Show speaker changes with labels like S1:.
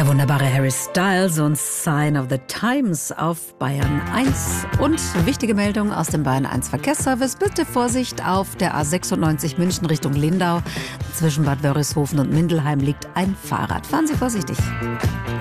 S1: Der wunderbare Harry Styles und Sign of the Times auf Bayern 1. Und wichtige Meldung aus dem Bayern 1 Verkehrsservice. Bitte Vorsicht auf der A96 München Richtung Lindau. Zwischen Bad Wörishofen und Mindelheim liegt ein Fahrrad. Fahren Sie vorsichtig.